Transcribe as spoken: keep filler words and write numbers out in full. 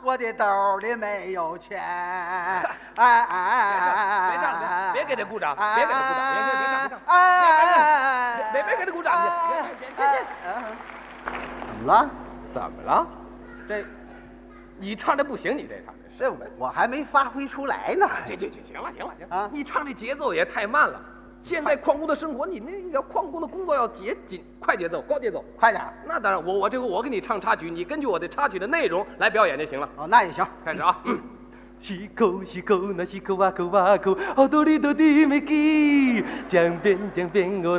我的兜里没有钱。哎哎哎！ 别唱了，别别给他鼓掌，别给他鼓掌，别别别唱，别唱， 哎！ 别别给他鼓掌去，别别别！ 怎么了？ 怎么了？ 这你唱的不行，你这唱的这我还没发挥出来呢。 行行行，行了行了行啊！ 你唱这节奏也太慢了。现在矿工的生活，你那要矿工的工作要节紧快节奏、高节奏， 快点。 那当然，我我这个我给你唱插曲，你根据我的插曲的内容来表演就行了。 哦，那也行。 开始啊。嗯。 西口西口那西口哇口哇口，好多里多的没给，江边江边我